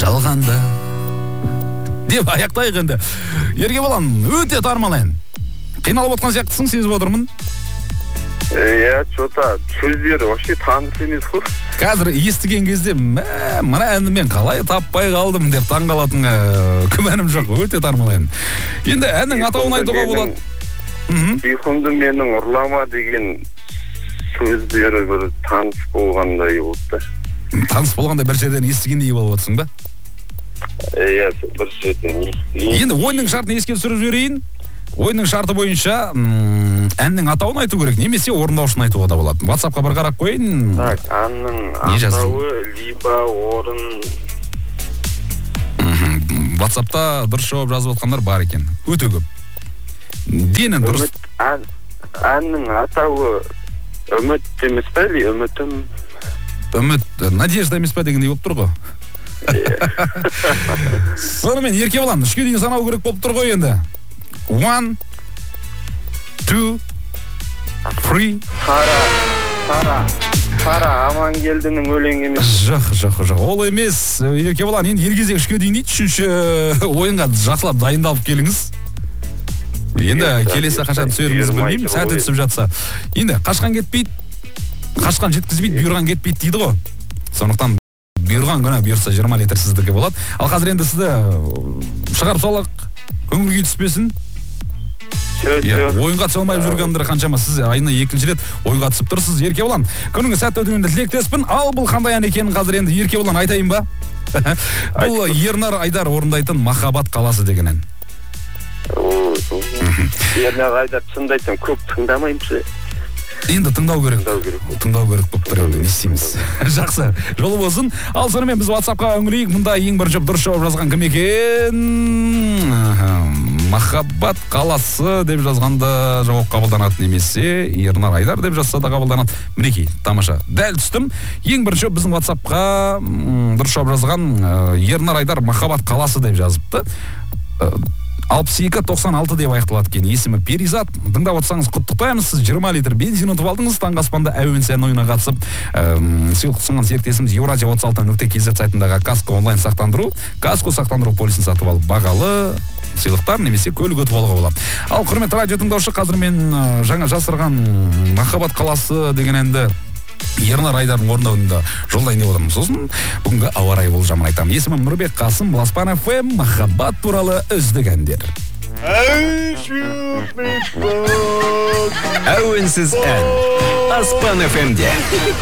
жалғанда деп аяқтайық енді. Еркебұлан, өте тармал ән. Қиналып отқан сияқтысың, сезіп отырмын. Что-то сөздері вообще таныс емес қой. Қазір естіген кезде мына әнді мен қалай таппай қалдым деп таңғалатын күмәнім жоқ. Өте тармал ән. Енді әннің атауын айтуға болады. Ұйқымды менің ұрлама деген сөздері бір таныс болғандай болды. Таныс болғанда бір жерден естігендей болып отырсың ба? Бір жерден естіген. Енді ойынның шартын еске түсіріп жіберейін. Ойынның шарты бойынша әннің атауын айту керек, немесе орындаушыны айтуға да болады. WhatsApp-қа бір қарап қойын. Так, әннің атауы либо орын. WhatsApp-та дұрыс жауап жазып отқандар бар екен. Өте көп. Дені дұрыс. Әннің атауы үміт емес пе, үмітім? Үміт, надежда емес пе дегендей болып тұр ғой. Сонымен, Еркебұлан, 3-ке дейін санау керек болып тұр ғой енді. 1, 2, 3. Қара аман келдінің өлең емес. Жоқ, ол емес. Еркебұлан, енді ергезек 3-ке дейін дейді, 3-ші ойынға жақсылап дайындалып келіңіз. Енді келесі қашан түсеріңіз білмеймін, сәті түсіп жатса. Енді қашқан кетпейді, қашқан жеткізбейді, бұйырған кетпейді дейді ғой. Сондықтан бұйырған күні бұйырса 20 литр сіздікі болады. Ал қазір енді сізді шығарып салақ, көңіл күй түспесін. Ойынға түсе алмай жүргендер қаншама, сіз айына 2-ші рет ойынға түсіп тұрсыз. Еркебұлан, күніңіз сәтті өтуіне тілектеспін. Ал бұл қандай ән екенін қазір енді Еркебұлан айтайын ба? Бұл Ернар Айдар орындайтын «Махаббат қаласы» деген ән. Ернар Айдар шынымды айтсам көп тыңдамаймын. Енді тыңдау керек болып тұр, енді не істейміз. Жақсы, жолы болсын. Ал сонымен біз WhatsApp-қа үңілейік. Мұнда ең бірінші дұрыс жауап жазған кім екен? «Махаббат қаласы» деп жазғанда жауап қабылданады, немесе Ернар Айдар деп жазса да қабылданады. Мінекей, тамаша. Дәл түстім. Ең бірінші біздің WhatsApp-қа дұрыс жауап жазған Ернар Айдар «Махаббат қаласы» деп жазыпты. 62-96 деп аяқталады екен. Есімі Перизат. Тыңдап отырсаңыз құттықтаймыз. Сіз 20 литр бензин ұтып алдыңыз. Таңғы аспанда әуен сән ойынына қатысып, сыйлық ұсынған серіктесіміз Еуразия 36.kz сайтындағы Каско онлайн сақтандыру, Каско сақтандыру полисін сатып алып бағалы сыйлықтар немесе көлік өтіп алуға болады. Ал құрметті радио тыңдаушы, қазір мен жаңа жасырған «Махаббат қаласы» деген әнді Ернар Айдардың орындауында жолдайын деп отырмын. Сосын бүгінгі ауа райы болжамын айтамын. Есімім Нұрбек Қасым, Ласпан ФМ, махаббат туралы үздік әндер. Әуенсіз ән Аспан ФМде.